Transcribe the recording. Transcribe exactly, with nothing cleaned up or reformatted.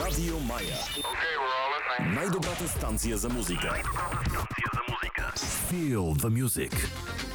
Радио Мая. Най-добрата станция за музика. Най-добрата станция за музика. Feel the music.